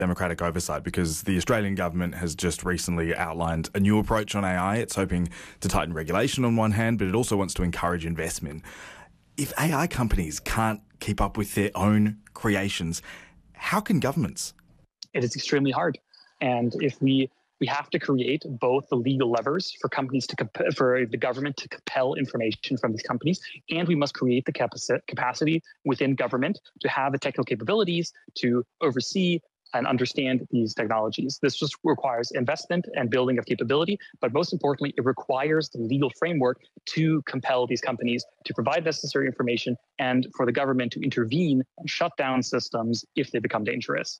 democratic oversight, because the Australian government has just recently outlined a new approach on AI. It's hoping to tighten regulation on one hand, but it also wants to encourage investment. If AI companies can't keep up with their own creations, how can governments? It is extremely hard. And if we have to create both the legal levers for companies for the government to compel information from these companies, and we must create the capacity within government to have the technical capabilities to oversee and understand these technologies. This just requires investment and building of capability, but most importantly, it requires the legal framework to compel these companies to provide necessary information and for the government to intervene and shut down systems if they become dangerous.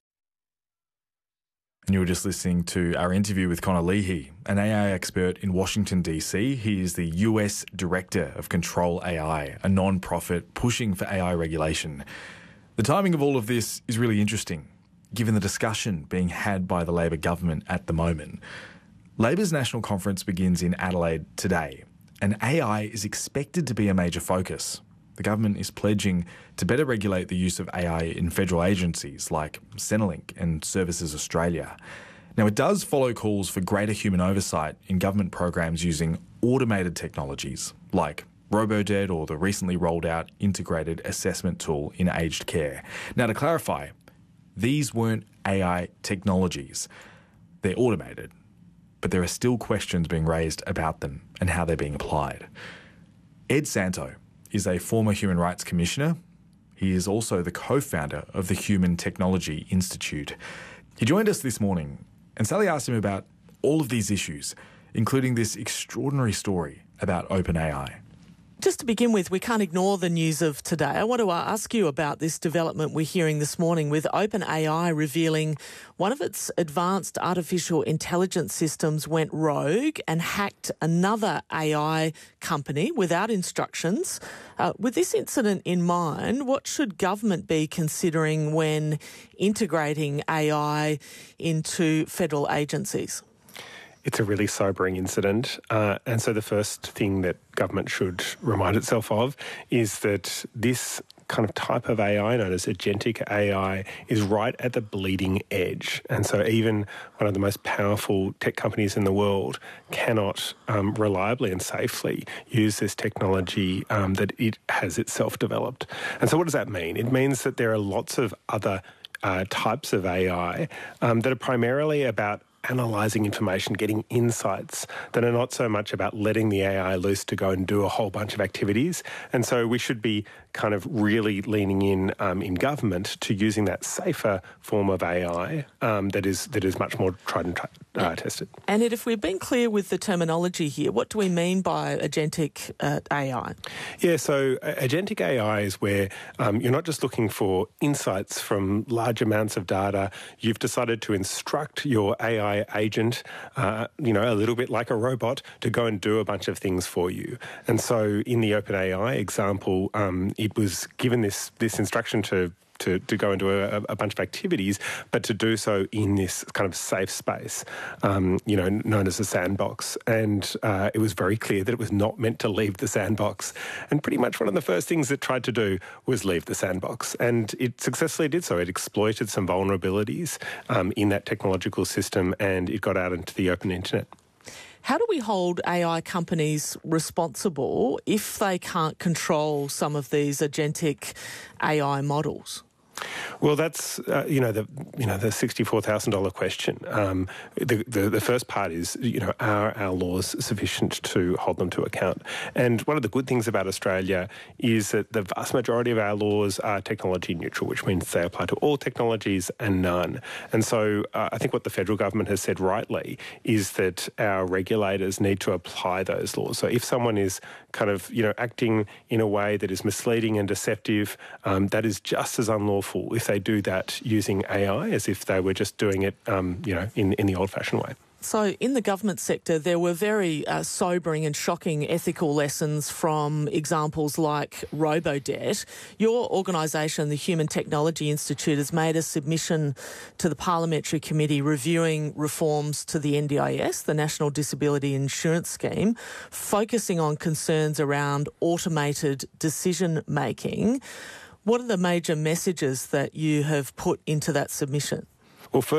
And you were just listening to our interview with Connor Leahy, an AI expert in Washington, D.C. He is the US Director of Control AI, a non-profit pushing for AI regulation. The timing of all of this is really interesting, given the discussion being had by the Labor government at the moment. Labor's national conference begins in Adelaide today, and AI is expected to be a major focus. The government is pledging to better regulate the use of AI in federal agencies like Centrelink and Services Australia. Now, it does follow calls for greater human oversight in government programs using automated technologies like RoboDebt or the recently rolled out integrated assessment tool in aged care. Now, to clarify, these weren't AI technologies. They're automated, but there are still questions being raised about them and how they're being applied. Ed Santow is a former Human Rights Commissioner. He is also the co-founder of the Human Technology Institute. He joined us this morning, and Sally asked him about all of these issues, including this extraordinary story about OpenAI. Just to begin with, we can't ignore the news of today. I want to ask you about this development we're hearing this morning with OpenAI revealing one of its advanced artificial intelligence systems went rogue and hacked another AI company without instructions. With this incident in mind, what should government be considering when integrating AI into federal agencies? It's a really sobering incident. And so the first thing that government should remind itself of is that this kind of type of AI, known as agentic AI, is right at the bleeding edge. And so even one of the most powerful tech companies in the world cannot reliably and safely use this technology that it has itself developed. And so what does that mean? It means that there are lots of other types of AI that are primarily about analysing information, getting insights that are not so much about letting the AI loose to go and do a whole bunch of activities. And so we should be kind of really leaning in government to using that safer form of AI that is much more tried and tested. And if we've been clear with the terminology here, what do we mean by agentic AI? Yeah, so agentic AI is where you're not just looking for insights from large amounts of data. You've decided to instruct your AI agent, a little bit like a robot, to go and do a bunch of things for you. And so in the OpenAI example, it was given this instruction to go and do a bunch of activities, but to do so in this kind of safe space, known as a sandbox. And it was very clear that it was not meant to leave the sandbox. And pretty much one of the first things it tried to do was leave the sandbox. And it successfully did so. It exploited some vulnerabilities in that technological system, and it got out into the open internet. How do we hold AI companies responsible if they can't control some of these agentic AI models? Well, that's the $64,000 question. The first part is, are our laws sufficient to hold them to account? And one of the good things about Australia is that the vast majority of our laws are technology neutral, which means they apply to all technologies and none. And so I think what the federal government has said rightly is that our regulators need to apply those laws. So if someone is kind of, acting in a way that is misleading and deceptive, that is just as unlawful if they do that using AI as if they were just doing it, in the old-fashioned way. So in the government sector, there were very sobering and shocking ethical lessons from examples like RoboDebt. Your organisation, the Human Technology Institute, has made a submission to the Parliamentary Committee reviewing reforms to the NDIS, the National Disability Insurance Scheme, focusing on concerns around automated decision-making. What are the major messages that you have put into that submission? Well,